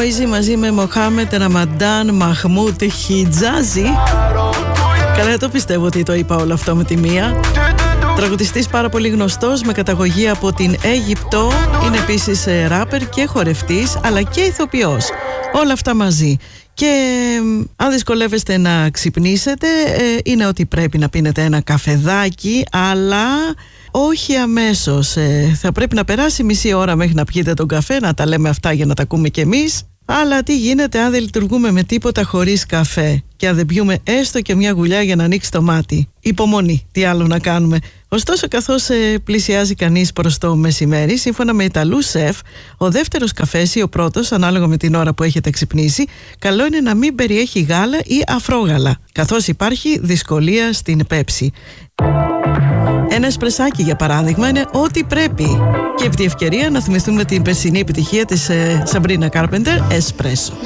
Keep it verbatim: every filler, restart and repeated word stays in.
Νόιζι μαζί με Μοχάμετ Ραμαντάν Μαχμούτ Χιτζάζι. Καλά, το πιστεύω ότι το είπα όλο αυτό με τη μία. Τραγουδιστής πάρα πολύ γνωστός με καταγωγή από την Αίγυπτο. Είναι επίσης ράπερ και χορευτής αλλά και ηθοποιός. Όλα αυτά μαζί. Και αν δυσκολεύεστε να ξυπνήσετε, ε, είναι ότι πρέπει να πίνετε ένα καφεδάκι, αλλά όχι αμέσως. Ε, θα πρέπει να περάσει μισή ώρα μέχρι να πιείτε τον καφέ, να τα λέμε αυτά για να τα ακούμε κι εμείς. Αλλά τι γίνεται αν δεν λειτουργούμε με τίποτα χωρίς καφέ και αν δεν πιούμε έστω και μια γουλιά για να ανοίξει το μάτι? Υπομονή, τι άλλο να κάνουμε. Ωστόσο, καθώς ε, πλησιάζει κανείς προς το μεσημέρι, σύμφωνα με Ιταλούς σεφ, ο δεύτερος καφές ή ο πρώτος, ανάλογα με την ώρα που έχετε ξυπνήσει, καλό είναι να μην περιέχει γάλα ή αφρόγαλα, καθώς υπάρχει δυσκολία στην πέψη. Ένα εσπρεσάκι, για παράδειγμα, είναι ό,τι πρέπει. Και επί τη ευκαιρία να θυμηθούμε την περσινή επιτυχία της ε, Σαμπρίνα Κάρπεντερ, Εσπρέσο.